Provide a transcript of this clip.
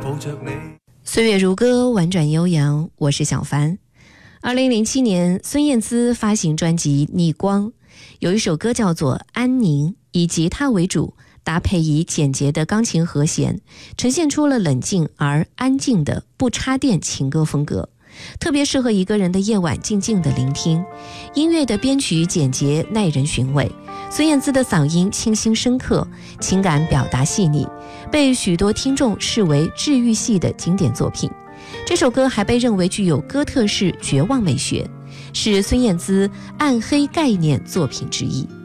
抱着你。 岁月如歌，婉转悠扬，我是小帆。2007年，孙燕姿发行专辑《逆光》，有一首歌叫做《安宁》，以吉他为主，搭配以简洁的钢琴和弦，呈现出了冷静而安静的不插电情歌风格，特别适合一个人的夜晚静静的聆听。音乐的编曲简洁耐人寻味，孙燕姿的嗓音清新深刻，情感表达细腻，被许多听众视为治愈系的经典作品。这首歌还被认为具有哥特式绝望美学，是孙燕姿暗黑概念作品之一。